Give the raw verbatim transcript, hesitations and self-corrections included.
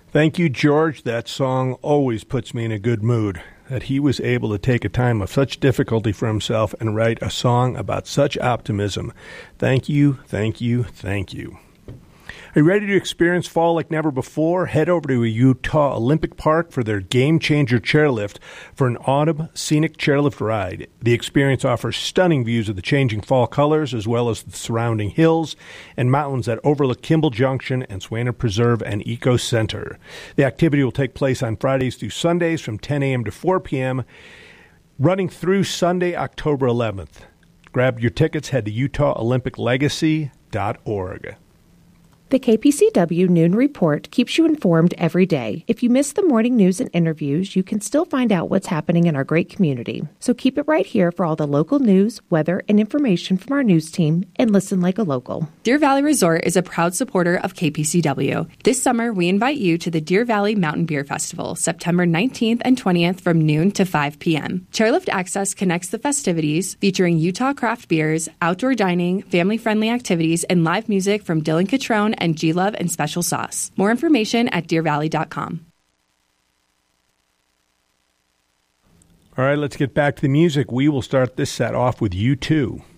Thank you, George. That song always puts me in a good mood. That he was able to take a time of such difficulty for himself and write a song about such optimism. Thank you, thank you, thank you. Are you ready to experience fall like never before? Head over to Utah Olympic Park for their Game Changer chairlift for an autumn scenic chairlift ride. The experience offers stunning views of the changing fall colors as well as the surrounding hills and mountains that overlook Kimball Junction and Swainer Preserve and Eco Center. The activity will take place on Fridays through Sundays from ten a.m. to four p.m., running through Sunday, October eleventh. Grab your tickets, head to utah olympic legacy dot org. The K P C W Noon Report keeps you informed every day. If you miss the morning news and interviews, you can still find out what's happening in our great community. So keep it right here for all the local news, weather, and information from our news team, and listen like a local. Deer Valley Resort is a proud supporter of K P C W. This summer, we invite you to the Deer Valley Mountain Beer Festival, September nineteenth and twentieth from noon to five p.m. Chairlift Access connects the festivities, featuring Utah craft beers, outdoor dining, family-friendly activities, and live music from Dylan Catrone and G-Love and Special Sauce. More information at deer valley dot com. All right, let's get back to the music. We will start this set off with U two.